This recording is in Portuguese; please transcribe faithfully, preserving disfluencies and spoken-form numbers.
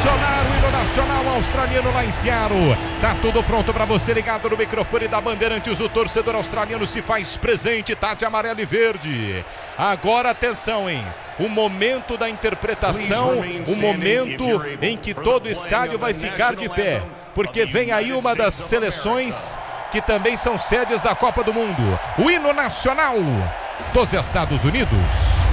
sonar o hino nacional australiano lá em Seattle. Tá tudo pronto para você ligado no microfone da Bandeirantes. O torcedor australiano se faz presente, tá de amarelo e verde. Agora atenção, hein? O momento da interpretação, o momento em que todo o estádio vai ficar de pé, porque vem aí uma das seleções que também são sedes da Copa do Mundo. O hino nacional dos Estados Unidos.